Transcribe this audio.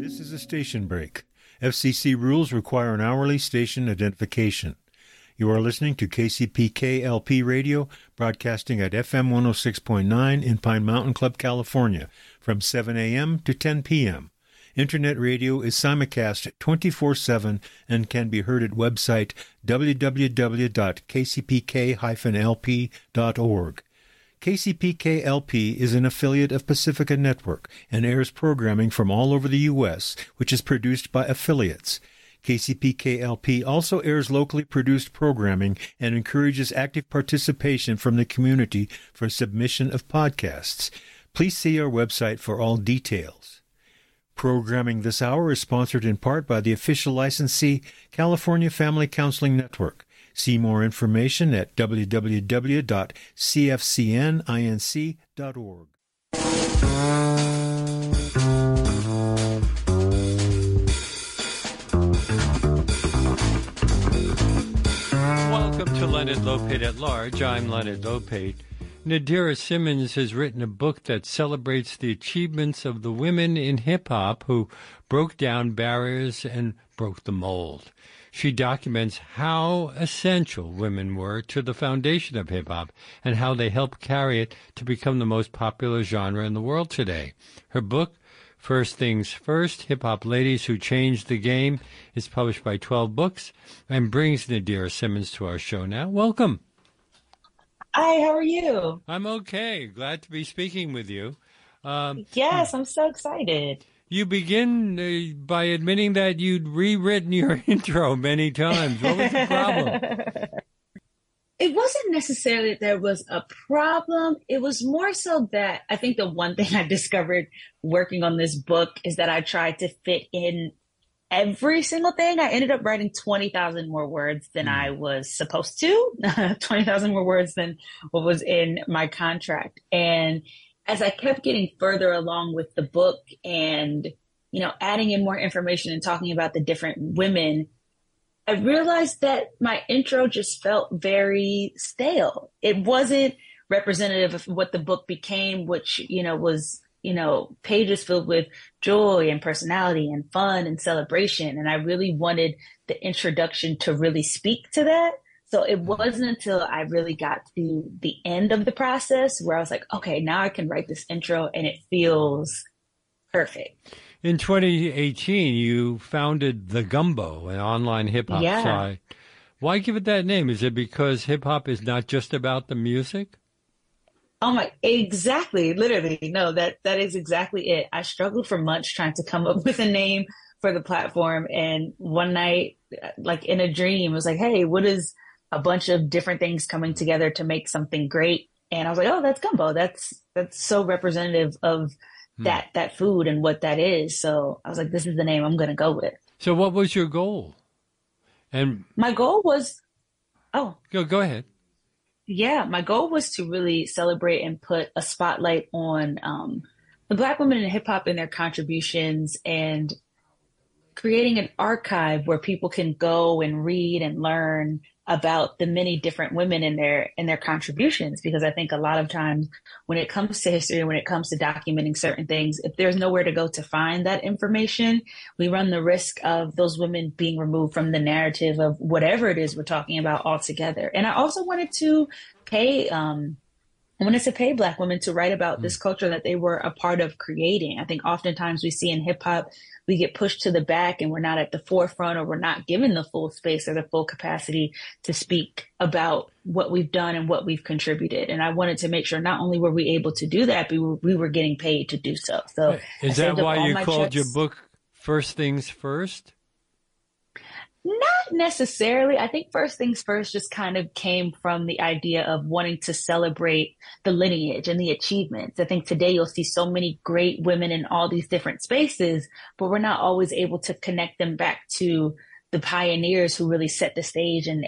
This is a station break. FCC rules require an hourly station identification. You are listening to KCPK LP Radio, broadcasting at FM 106.9 in Pine Mountain Club, California, from 7 a.m. to 10 p.m. Internet radio is simulcast 24/7 and can be heard at website www.kcpk-lp.org. KCPK-LP is an affiliate of Pacifica Network and airs programming from all over the U.S., which is produced by affiliates. KCPK-LP also airs locally produced programming and encourages active participation from the community for submission of podcasts. Please see our website for all details. Programming this hour is sponsored in part by the official licensee, California Family Counseling Network. See more information at www.cfcninc.org. Welcome to Leonard Lopate at Large. I'm Leonard Lopate. Nadira Simmons has written a book that celebrates the achievements of the women in hip-hop who broke down barriers and broke the mold. She documents how essential women were to the foundation of hip-hop and how they helped carry it to become the most popular genre in the world today. Her book, First Things First, Hip-Hop Ladies Who Changed the Game, is published by 12 Books and brings Nadira Simmons to our show now. Welcome. Hi, how are you? I'm okay. Glad to be speaking with you. Yes, I'm so excited. You begin by admitting that you'd rewritten your intro many times. What was the problem? It wasn't necessarily that there was a problem. It was more so that I think the one thing I discovered working on this book is that I tried to fit in every single thing. I ended up writing 20,000 more words than I was supposed to, 20,000 more words than what was in my contract. And as I kept getting further along with the book and, you know, adding in more information and talking about the different women, I realized that my intro just felt very stale. It wasn't representative of what the book became, which, you know, was, you know, pages filled with joy and personality and fun and celebration. And I really wanted the introduction to really speak to that. So it wasn't until I really got to the end of the process where I was like, okay, now I can write this intro and it feels perfect. In 2018, you founded The Gumbo, an online hip-hop site. Why give it that name? Is it because hip-hop is not just about the music? Oh my, exactly. Literally. No, that is exactly it. I struggled for months trying to come up with a name for the platform. And one night, like in a dream, it was like, hey, what is a bunch of different things coming together to make something great? And I was like, oh, that's gumbo. That's so representative of that food and what that is. So I was like, this is the name I'm going to go with. So what was your goal? And my goal was, go ahead. Yeah, my goal was to really celebrate and put a spotlight on the Black women in hip hop and their contributions, and creating an archive where people can go and read and learn about the many different women in their contributions. Because I think a lot of times when it comes to history, when it comes to documenting certain things, if there's nowhere to go to find that information, we run the risk of those women being removed from the narrative of whatever it is we're talking about altogether. And I also wanted to pay Black women to write about this culture that they were a part of creating. I think oftentimes we see in hip hop, we get pushed to the back and we're not at the forefront, or we're not given the full space or the full capacity to speak about what we've done and what we've contributed. And I wanted to make sure not only were we able to do that, but we were getting paid to do so. So is that why you called your book First Things First? Not necessarily. I think First Things First just kind of came from the idea of wanting to celebrate the lineage and the achievements. I think today you'll see so many great women in all these different spaces, but we're not always able to connect them back to the pioneers who really set the stage and